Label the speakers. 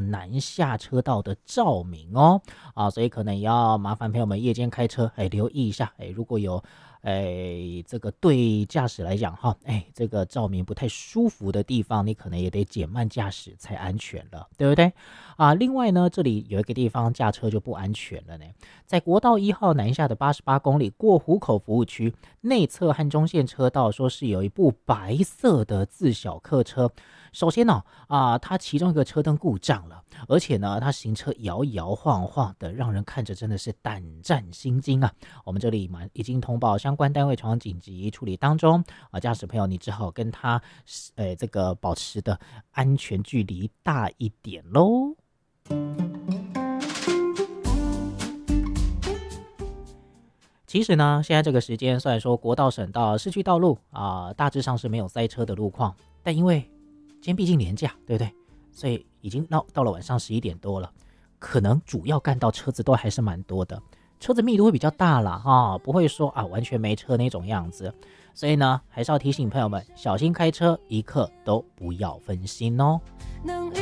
Speaker 1: 南下车道的照明哦，所以可能也要麻烦朋友们夜间开车，留意一下，如果有这个对驾驶来讲哈，这个照明不太舒服的地方，你可能也得减慢驾驶才安全了，对不对？另外呢，这里有一个地方驾车就不安全了呢，在国道1号南下的88公里过湖口服务区内侧和中线车道，说是有一部白色的自小客车。首先呢，它其中一个车灯故障了，而且呢，它行车摇摇晃晃的，让人看着真的是胆战心惊啊！我们这里已经通报相关单位朝紧急处理当中驾驶朋友你只好跟他这个保持的安全距离大一点咯。其实呢，现在这个时间虽然说国道、省道、市区道路大致上是没有塞车的路况，但因为今天毕竟连假，对不对？所以已经到了晚上11点多了，可能主要干道车子都还是蛮多的，车子密度会比较大啦不会说完全没车那种样子。所以呢，还是要提醒朋友们小心开车，一刻都不要分心哦。能